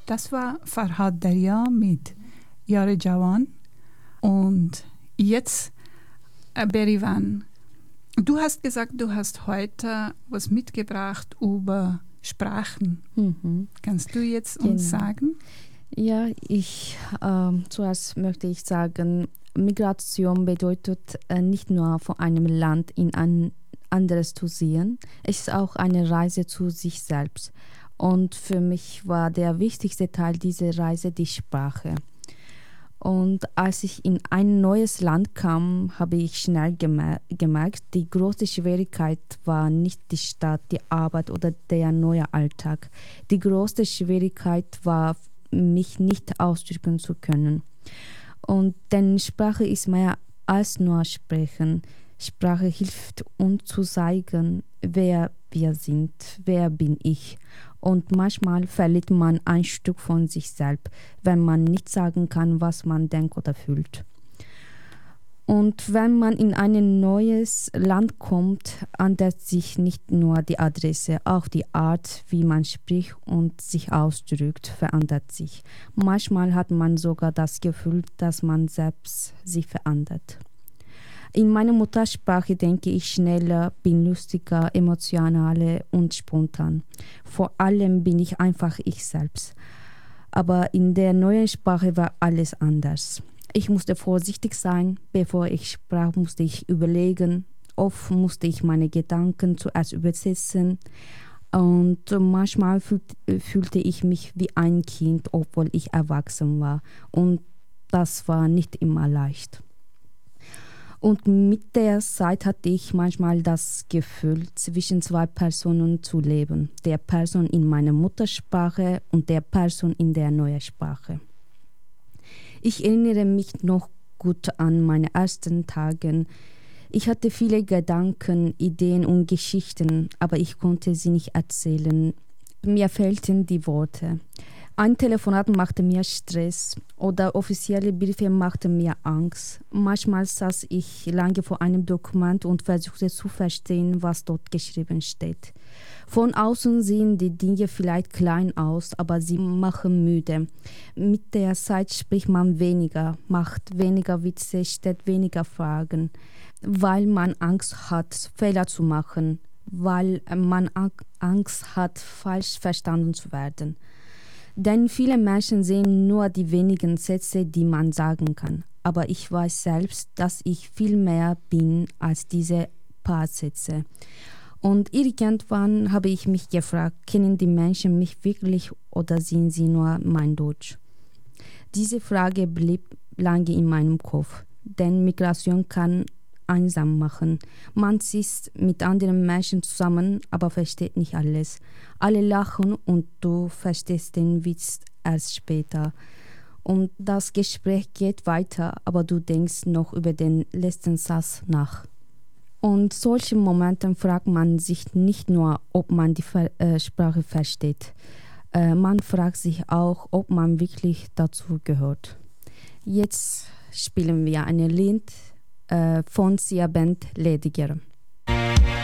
Das war Farhad Darya mit Yare Jawan. Und jetzt Berivan. Du hast gesagt, du hast heute was mitgebracht über Sprachen. Kannst du jetzt uns sagen? Ja, zuerst möchte ich sagen, Migration bedeutet nicht nur von einem Land in ein anderes zu ziehen, es ist auch eine Reise zu sich selbst. Und für mich war der wichtigste Teil dieser Reise die Sprache. Und als ich in ein neues Land kam, habe ich schnell gemerkt, die große Schwierigkeit war nicht die Stadt, die Arbeit oder der neue Alltag. Die große Schwierigkeit war, mich nicht ausdrücken zu können. Und denn Sprache ist mehr als nur Sprechen. Sprache hilft uns zu zeigen, wer wir sind, wer bin ich. Und manchmal verliert man ein Stück von sich selbst, wenn man nicht sagen kann, was man denkt oder fühlt. Und wenn man in ein neues Land kommt, ändert sich nicht nur die Adresse, auch die Art, wie man spricht und sich ausdrückt, verändert sich. Manchmal hat man sogar das Gefühl, dass man selbst sich verändert. In meiner Muttersprache denke ich schneller, bin lustiger, emotionaler und spontan. Vor allem bin ich einfach ich selbst. Aber in der neuen Sprache war alles anders. Ich musste vorsichtig sein, bevor ich sprach, musste ich überlegen. Oft musste ich meine Gedanken zuerst übersetzen. Und manchmal fühlte ich mich wie ein Kind, obwohl ich erwachsen war. Und das war nicht immer leicht. Und mit der Zeit hatte ich manchmal das Gefühl, zwischen zwei Personen zu leben. Der Person in meiner Muttersprache und der Person in der neuen Sprache. Ich erinnere mich noch gut an meine ersten Tage. Ich hatte viele Gedanken, Ideen und Geschichten, aber ich konnte sie nicht erzählen. Mir fehlten die Worte. Ein Telefonat machte mir Stress oder offizielle Briefe machten mir Angst. Manchmal saß ich lange vor einem Dokument und versuchte zu verstehen, was dort geschrieben steht. Von außen sehen die Dinge vielleicht klein aus, aber sie machen müde. Mit der Zeit spricht man weniger, macht weniger Witze, stellt weniger Fragen, weil man Angst hat, Fehler zu machen, weil man Angst hat, falsch verstanden zu werden. Denn viele Menschen sehen nur die wenigen Sätze, die man sagen kann. Aber ich weiß selbst, dass ich viel mehr bin als diese paar Sätze. Und irgendwann habe ich mich gefragt, kennen die Menschen mich wirklich oder sind sie nur mein Deutsch? Diese Frage blieb lange in meinem Kopf, denn Migration kann einsam machen. Man ist mit anderen Menschen zusammen, aber versteht nicht alles. Alle lachen und du verstehst den Witz erst später. Und das Gespräch geht weiter, aber du denkst noch über den letzten Satz nach. Und solchen Momenten fragt man sich nicht nur, ob man die Sprache versteht. Man fragt sich auch, ob man wirklich dazu gehört. Jetzt spielen wir ein Lied von Sia Band Lediger.